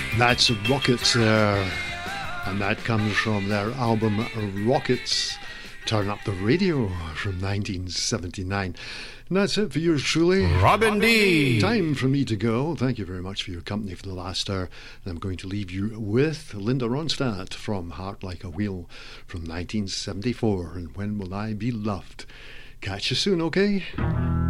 That's Rockets there, and that comes from their album Rockets, Turn Up the Radio from 1979. And that's it for yours truly, Robin D. Time for me to go. Thank you very much for your company for the last hour. And I'm going to leave you with Linda Ronstadt from Heart Like a Wheel from 1974. And When Will I Be Loved? Catch you soon, okay?